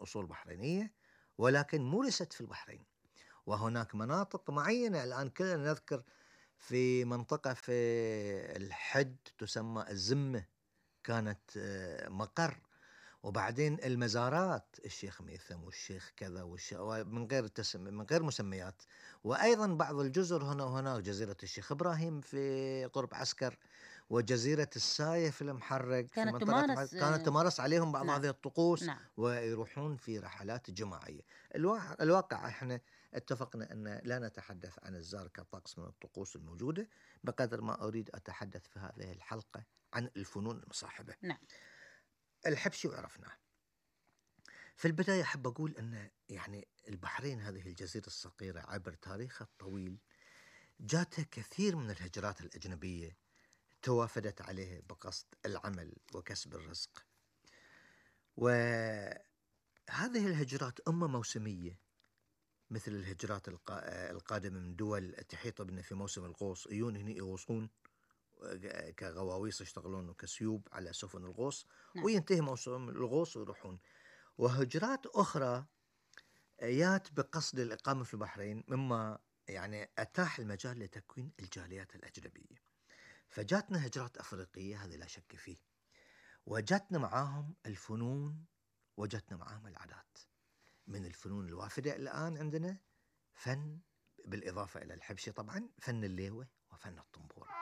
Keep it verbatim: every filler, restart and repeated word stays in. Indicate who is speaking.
Speaker 1: أصول بحرينية ولكن مورست في البحرين. وهناك مناطق معينة الآن كلنا نذكر، في منطقة في الحد تسمى الزمة كانت مقر، وبعدين المزارات الشيخ ميثم والشيخ كذا والشيخ من غير تسم من غير مسميات، وأيضا بعض الجزر هنا وهناك، جزيرة الشيخ إبراهيم في قرب عسكر، وجزيرة الساية في المحرق في
Speaker 2: كانت
Speaker 1: منطقة
Speaker 2: تمارس
Speaker 1: كانت تمارس عليهم بعض
Speaker 2: نعم.
Speaker 1: هذه الطقوس
Speaker 2: نعم.
Speaker 1: ويروحون في رحلات جماعية. الواقع, الواقع احنا اتفقنا أن لا نتحدث عن الزار كطقس من الطقوس الموجودة، بقدر ما أريد أتحدث في هذه الحلقة عن الفنون المصاحبة.
Speaker 2: نعم.
Speaker 1: الحبشي وعرفناه. في البداية أحب أقول أن يعني البحرين هذه الجزيرة الصغيرة عبر تاريخها الطويل جاتها كثير من الهجرات الأجنبية توافدت عليه بقصد العمل وكسب الرزق، وهذه الهجرات إما موسمية مثل الهجرات القادمة من دول تحيط بنا في موسم الغوص، يجون هنا يغوصون كغواويص يشتغلون كسيوب على سفن الغوص،
Speaker 2: نعم.
Speaker 1: وينتهي موسم الغوص ويروحون. وهجرات أخرى يات بقصد الإقامة في البحرين، مما يعني أتاح المجال لتكوين الجاليات الأجنبية. فجاتنا هجرات أفريقية هذا لا شك فيه، وجاتنا معاهم الفنون، وجاتنا معاهم العادات. من الفنون الوافدة الآن عندنا فن، بالإضافة إلى الحبشي طبعا، فن الليوة وفن الطنبورة.